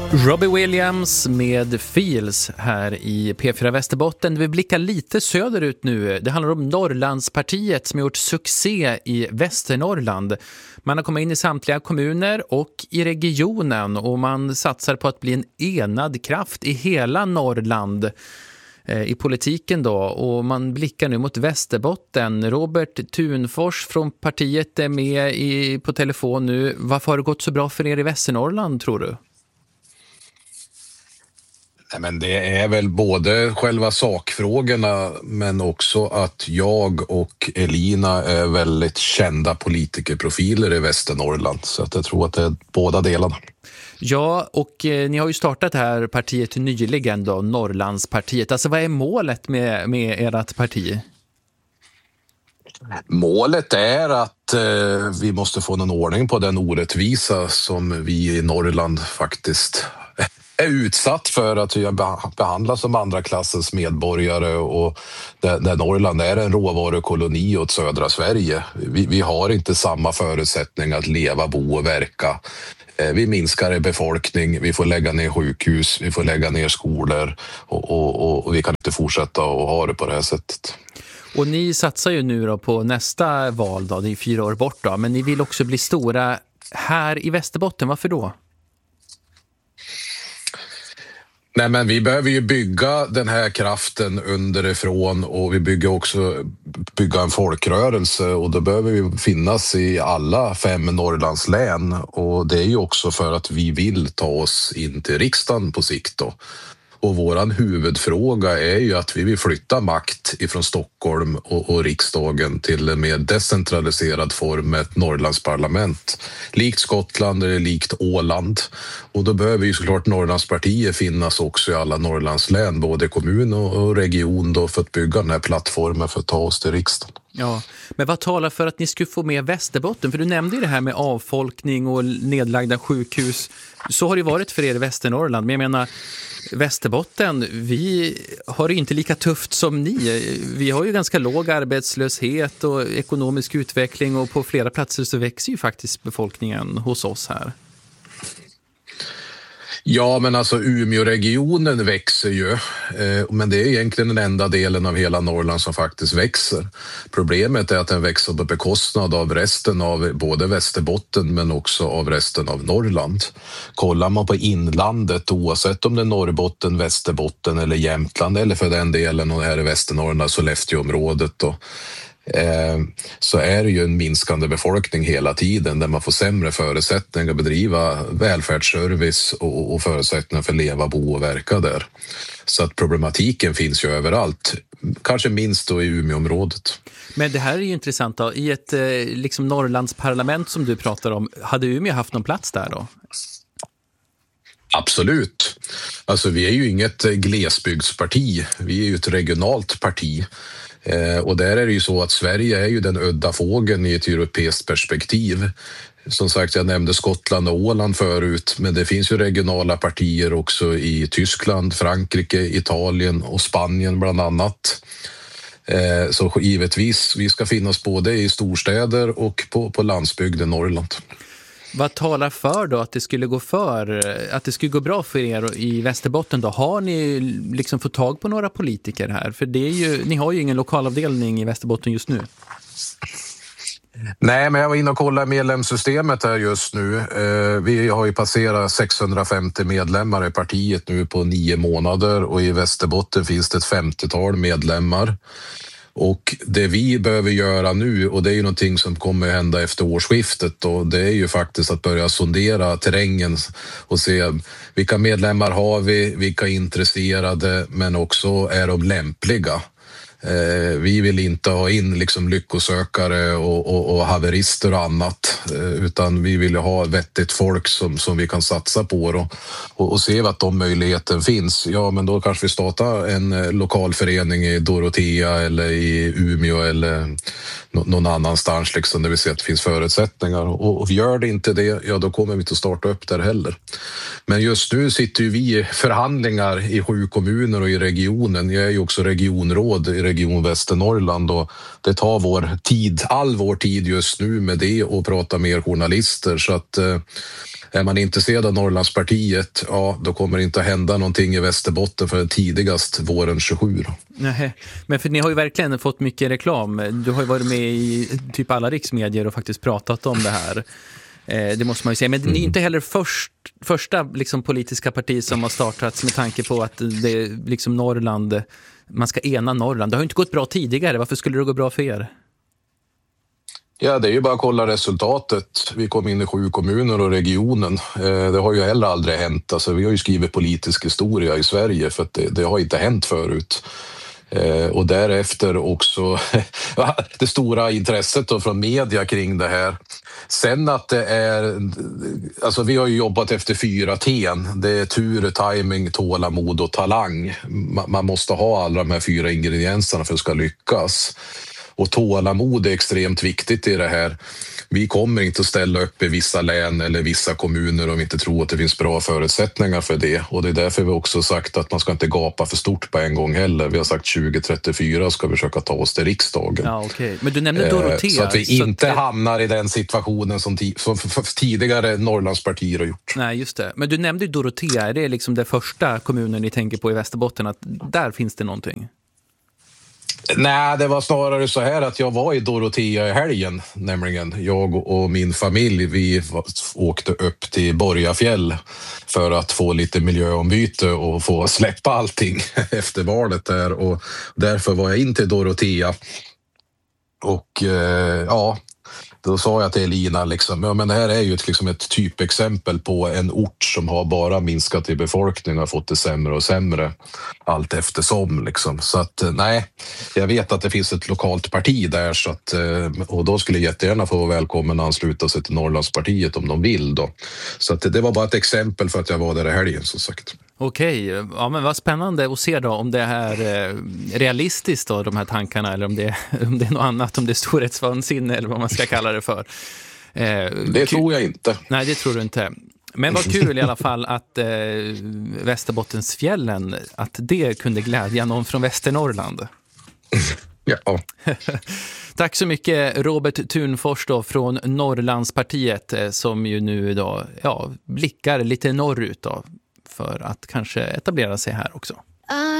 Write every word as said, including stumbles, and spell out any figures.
Robbie Williams med Feels här i P fyra Västerbotten. Vi blickar lite söderut nu. Det handlar om Norrlandspartiet som har gjort succé i Västernorrland. Man har kommit in i samtliga kommuner och i regionen och man satsar på att bli en enad kraft i hela Norrland eh, i politiken då. Och man blickar nu mot Västerbotten. Robert Thunfors från partiet är med i, på telefon nu. Varför har det gått så bra för er i Västernorrland, tror du? Nej, men det är väl både själva sakfrågorna men också att jag och Elina är väldigt kända politikerprofiler i Västernorrland. Så att jag tror att det är båda delarna. Ja, och eh, ni har ju startat det här partiet nyligen då, Norrlandspartiet. Alltså vad är målet med, med ert parti? Målet är att eh, vi måste få någon ordning på den orättvisa som vi i Norrland faktiskt är utsatt för, att vi behandlas som andra klassens medborgare, och där, där Norrland är en råvarukoloni åt södra Sverige. Vi, vi har inte samma förutsättningar att leva, bo och verka. Vi minskar i befolkning, vi får lägga ner sjukhus, vi får lägga ner skolor och, och, och vi kan inte fortsätta att ha det på det här sättet. Och ni satsar ju nu då på nästa val då, det är fyra år bort då, men ni vill också bli stora här i Västerbotten. Varför då? Nej, men vi behöver ju bygga den här kraften underifrån, och vi bygger också bygga en folkrörelse, och då behöver vi finnas i alla fem Norrlandslän, och det är ju också för att vi vill ta oss in till riksdagen på sikt då. Och våran huvudfråga är ju att vi vill flytta makt ifrån Stockholm och, och riksdagen till en mer decentraliserad form med ett Norrlandsparlament. Likt Skottland eller likt Åland. Och då behöver ju såklart Norrlandspartier finnas också i alla Norrlandslän, både kommun och region då, för att bygga den här plattformen för att ta oss till riksdagen. Ja, men vad talar för att ni skulle få med Västerbotten? För du nämnde ju det här med avfolkning och nedlagda sjukhus. Så har det varit för er i Västernorrland. Men jag menar, Västerbotten, vi har det inte lika tufft som ni. Vi har ju ganska låg arbetslöshet och ekonomisk utveckling, och på flera platser så växer ju faktiskt befolkningen hos oss här. Ja, men alltså Umeå-regionen växer ju, eh, men det är egentligen den enda delen av hela Norrland som faktiskt växer. Problemet är att den växer på bekostnad av resten av både Västerbotten men också av resten av Norrland. Kollar man på inlandet, oavsett om det är Norrbotten, Västerbotten eller Jämtland, eller för den delen och här i Västernorrland, Sollefteåområdet då, Eh, så är det ju en minskande befolkning hela tiden, där man får sämre förutsättningar att bedriva välfärdsservice och, och förutsättningar för att leva, bo och verka där. Så att problematiken finns ju överallt, kanske minst då i Umeåområdet. Men det här är ju intressant då. I ett eh, liksom Norrlandsparlament som du pratar om, hade Umeå haft någon plats där då? Absolut. Alltså vi är ju inget glesbygdsparti, vi är ju ett regionalt parti. Eh, och där är det ju så att Sverige är ju den udda fågeln i ett europeiskt perspektiv. Som sagt, jag nämnde Skottland och Åland förut, men det finns ju regionala partier också i Tyskland, Frankrike, Italien och Spanien bland annat. Eh, så givetvis, vi ska finnas både i storstäder och på, på landsbygden Norrland. Vad talar för då att det skulle gå för att det skulle gå bra för er i Västerbotten då? Har ni liksom fått tag på några politiker här? För det är ju, ni har ju ingen lokalavdelning i Västerbotten just nu. Nej, men jag var inne och kollade medlemssystemet här just nu. Vi har ju passerat sexhundrafemtio medlemmar i partiet nu på nio månader, och i Västerbotten finns det ett femtiotal medlemmar. Och det vi behöver göra nu, och det är ju någonting som kommer att hända efter årsskiftet, och det är ju faktiskt att börja sondera terrängen och se vilka medlemmar har vi, vilka är intresserade, men också är de lämpliga. Eh, vi vill inte ha in liksom lyckosökare och, och, och haverister och annat, eh, utan vi vill ha vettigt folk som, som vi kan satsa på då, och, och se att de möjligheten finns. Ja, men då kanske vi startar en eh, lokalförening i Dorotea eller i Umeå eller no, någon annanstans liksom, där vi ser att det finns förutsättningar, och, och gör det inte det, ja då kommer vi inte att starta upp där heller. Men just nu sitter ju vi i förhandlingar i sju kommuner och i regionen. Jag är ju också regionråd i regionen Region Västernorrland, och det tar vår tid, all vår tid just nu med det, och prata mer journalister. Så att eh, är man intresserad av Norrlandspartiet, ja, då kommer det inte att hända någonting i Västerbotten för tidigast våren tjugosju. Då. Nej, men för ni har ju verkligen fått mycket reklam. Du har ju varit med i typ alla riksmedier och faktiskt pratat om det här. Eh, det måste man ju säga. Men mm. ni är inte heller först, första liksom, politiska parti som har startats med tanke på att det är liksom Norrland, man ska ena Norrland. Det har ju inte gått bra tidigare. Varför skulle det gå bra för er? Ja, det är ju bara att kolla resultatet. Vi kom in i sju kommuner och regionen. Eh, det har ju heller aldrig hänt. Alltså, vi har ju skrivit politisk historia i Sverige, för att det, det har inte hänt förut. Eh, och därefter också det stora intresset då från media kring det här. Sen att det är, alltså vi har ju jobbat efter fyra T:n. Det är tur, timing, tålamod och talang. Man, man måste ha alla de här fyra ingredienserna för att det ska lyckas. Och tålamod är extremt viktigt i det här. Vi kommer inte att ställa upp i vissa län eller vissa kommuner om vi inte tror att det finns bra förutsättningar för det. Och det är därför vi också sagt att man ska inte gapa för stort på en gång heller. Vi har sagt tjugo trettiofyra ska vi försöka ta oss till riksdagen. Ja, okay. Men du nämnde Dorotea. Så att vi så inte att... hamnar i den situationen som, t- som tidigare Norrlandspartier har gjort. Nej, just det. Men du nämnde Dorotea. Är det liksom den första kommunen ni tänker på i Västerbotten? Att där finns det någonting? Nej, det var snarare så här att jag var i Dorotea i helgen, nämligen. Jag och min familj, vi åkte upp till Borgafjäll för att få lite miljöombyte och få släppa allting efter valet där. Och därför var jag in till Dorotea. Och eh, ja, då sa jag till Elina liksom, ja, men det här är ju ett, liksom ett typexempel på en ort som har bara minskat i befolkning och har fått det sämre och sämre allt eftersom liksom. Så att nej, jag vet att det finns ett lokalt parti där, så att, och då skulle jag jättegärna få välkommen att ansluta sig till Norrlandspartiet om de vill då. Så att det var bara ett exempel för att jag var där i helgen, som sagt. Okej, ja, men vad spännande att se då om det är realistiskt då, de här tankarna, eller om det, om det är något annat, om det är storhetsvansinne eller vad man ska kalla det för. Eh, det tror jag inte. Nej, det tror du inte. Men vad kul i alla fall att eh, Västerbottensfjällen, att det kunde glädja någon från Västernorrland. Ja. Tack så mycket Robert Thunfors då från Norrlandspartiet, eh, som ju nu då, ja, blickar lite norrut då, för att kanske etablera sig här också.